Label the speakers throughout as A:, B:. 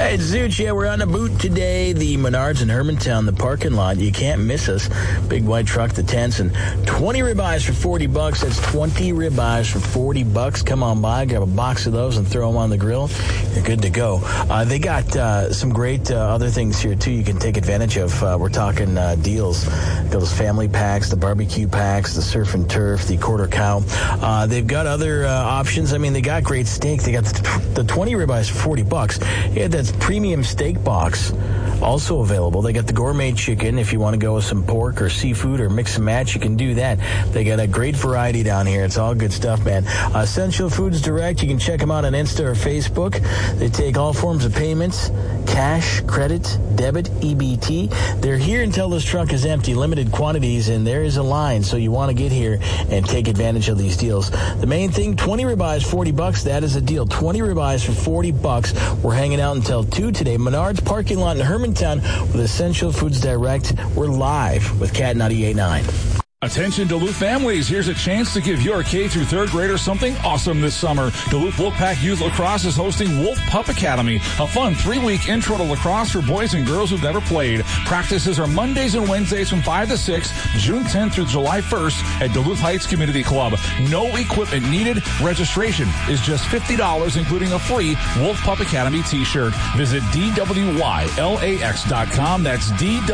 A: Hey, it's Zoot. Yeah, we're on a boot today. The Menards in Hermantown, the parking lot. You can't miss us. Big white truck, the tents, and 20 ribeyes for $40. That's 20 ribeyes for $40. Come on by, grab a box of those, and throw them on the grill. You're good to go. They got some great other things here, too, you can take advantage of. We're talking deals. Those family packs, the barbecue packs, the surf and turf, the quarter cow. They've got other options. I mean, they got great steak. They got the 20 ribeyes for $40. Yeah, that's premium steak box also available. They got the gourmet chicken. If you want to go with some pork or seafood or mix and match, you can do that. They got a great variety down here. It's all good stuff, man. Essential Foods Direct. You can check them out on Insta or Facebook. They take all forms of payments, cash, credit, debit, EBT. They're here until this truck is empty, limited quantities, and there is a line, so you want to get here and take advantage of these deals. The main thing, 20 ribeyes, $40. That is a deal. 20 ribeyes for $40. We're hanging out until 2 today. Menards parking lot in Hermantown with Essential Foods Direct. We're live with Cat 98.9.
B: Attention Duluth families, here's a chance to give your K through 3rd graders something awesome this summer. Duluth Wolfpack Youth Lacrosse is hosting Wolf Pup Academy, a fun 3-week intro to lacrosse for boys and girls who've never played. Practices are Mondays and Wednesdays from 5 to 6, June 10th through July 1st at Duluth Heights Community Club. No equipment needed. Registration is just $50, including a free Wolf Pup Academy t-shirt. Visit DWYLAX.com. That's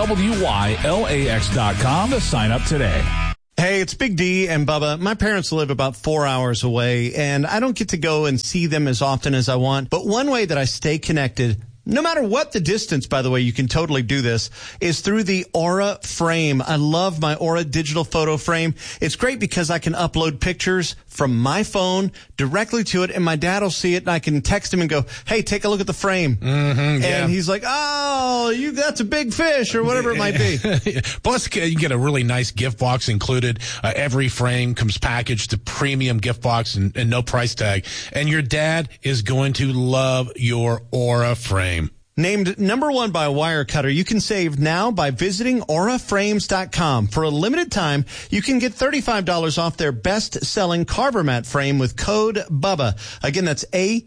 B: DWYLAX.com to sign up today.
C: Hey, it's Big D and Bubba. My parents live about 4 hours away, and I don't get to go and see them as often as I want. But one way that I stay connected, no matter what the distance, by the way, you can totally do this, is through the Aura Frame. I love my Aura digital photo frame. It's great because I can upload pictures from my phone directly to it, and my dad will see it, and I can text him and go, hey, take a look at the frame.
D: Mm-hmm, yeah.
C: And he's like, oh, that's a big fish, or whatever it might be.
D: Plus, you get a really nice gift box included. Every frame comes packaged, a premium gift box, and no price tag. And your dad is going to love your Aura Frame.
C: Named number 1 by Wirecutter, you can save now by visiting auraframes.com. For a limited time, you can get $35 off their best-selling Carver Mat frame with code BUBBA. Again, that's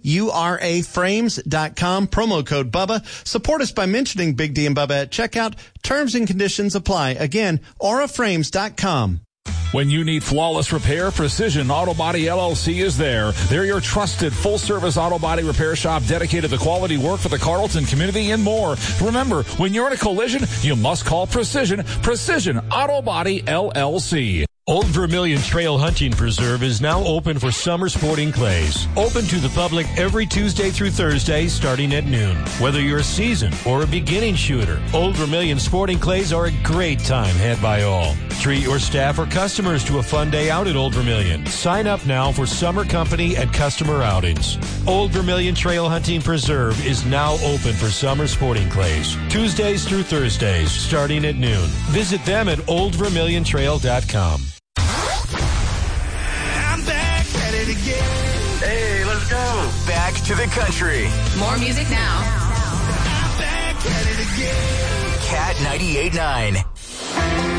C: auraframes.com, promo code BUBBA. Support us by mentioning Big D and Bubba at checkout. Terms and conditions apply. Again, auraframes.com.
B: When you need flawless repair, Precision Auto Body LLC is there. They're your trusted full-service auto body repair shop dedicated to quality work for the Carlton community and more. Remember, when you're in a collision, you must call Precision Auto Body LLC.
E: Old Vermilion Trail Hunting Preserve is now open for summer sporting clays. Open to the public every Tuesday through Thursday starting at noon. Whether you're a seasoned or a beginning shooter, Old Vermilion sporting clays are a great time had by all. Treat your staff or customers to a fun day out at Old Vermilion. Sign up now for summer company and customer outings. Old Vermilion Trail Hunting Preserve is now open for summer sporting clays. Tuesdays through Thursdays starting at noon. Visit them at oldvermiliontrail.com.
F: Hey, let's go. Back to the country.
G: More music now.
F: Cat 98.9.